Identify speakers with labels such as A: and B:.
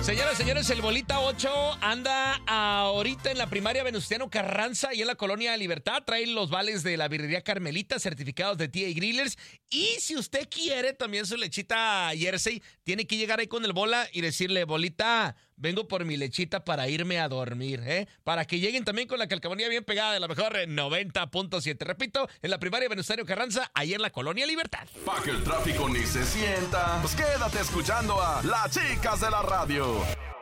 A: Señoras, señores, el Bolita 8 anda ahorita en la primaria Venustiano Carranza y en la Colonia Libertad. Trae los vales de la birrería Carmelita, certificados de T.A. Grillers. Y si usted quiere también su lechita Jersey, tiene que llegar ahí con el Bola y decirle, Bolita, vengo por mi lechita para irme a dormir, ¿eh? Para que lleguen también con la calcamonía bien pegada de la mejor 90.7. Repito, en la primaria Venustiano Carranza, ahí en la Colonia Libertad.
B: Pa' que el tráfico ni se sienta, pues quédate escuchando a Las Chicas de la Radio.